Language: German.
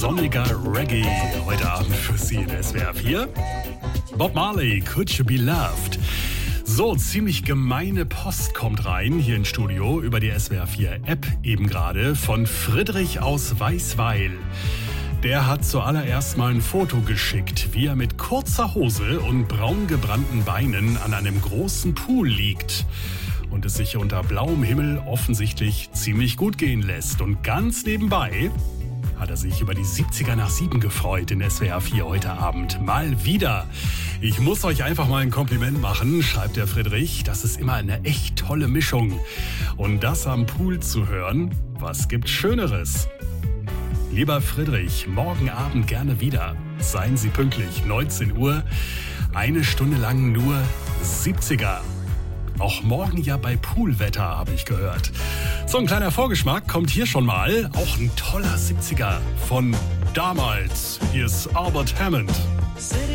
sonniger Reggae heute Abend für Sie in SWR 4. Bob Marley, Could You Be Loved? So, ziemlich gemeine Post kommt rein hier ins Studio über die SWR 4 App eben gerade von Friedrich aus Weißweil. Der hat zuallererst mal ein Foto geschickt, wie er mit kurzer Hose und braun gebrannten Beinen an einem großen Pool liegt und es sich unter blauem Himmel offensichtlich ziemlich gut gehen lässt. Und ganz nebenbei hat er sich über die 70er nach 7 gefreut in SWR 4 heute Abend. Mal wieder. Ich muss euch einfach mal ein Kompliment machen, schreibt der Friedrich. Das ist immer eine echt tolle Mischung. Und das am Pool zu hören, was gibt's Schöneres? Lieber Friedrich, morgen Abend gerne wieder. Seien Sie pünktlich, 19 Uhr, eine Stunde lang nur 70er. Auch morgen ja bei Poolwetter, habe ich gehört. So ein kleiner Vorgeschmack kommt hier schon mal. Auch ein toller 70er von damals. Hier ist Albert Hammond.